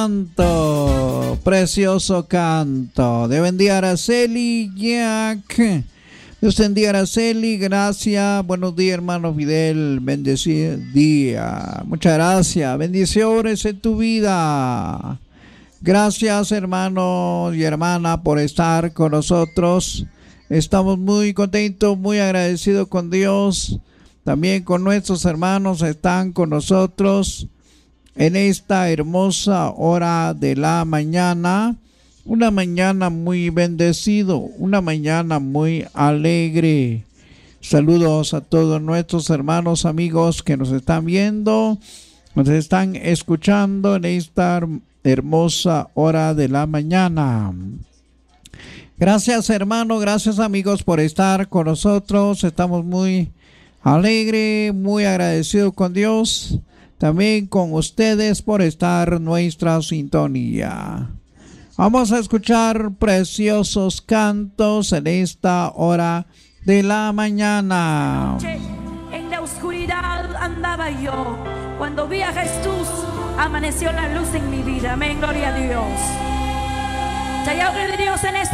precioso canto. Dios bendiga a Araceli, Jack. Dios bendiga a Araceli, gracias. Buenos días, hermano Fidel, bendecido día. Muchas gracias, bendiciones en tu vida. Gracias, hermanos y hermanas, por estar con nosotros. Estamos muy contentos, muy agradecidos con Dios. También con nuestros hermanos están con nosotros en esta hermosa hora de la mañana. Una mañana muy bendecido, una mañana muy alegre. Saludos a todos nuestros hermanos, amigos que nos están viendo, nos están escuchando en esta hermosa hora de la mañana. Gracias, hermano, gracias, amigos, por estar con nosotros. Estamos muy alegres, muy agradecidos con Dios, también con ustedes por estar en nuestra sintonía. Vamos a escuchar preciosos cantos en esta hora de la mañana. En la oscuridad andaba yo. Cuando vi a Jesús, amaneció la luz en mi vida. Amén, gloria a Dios. Si hay algo de Dios en esta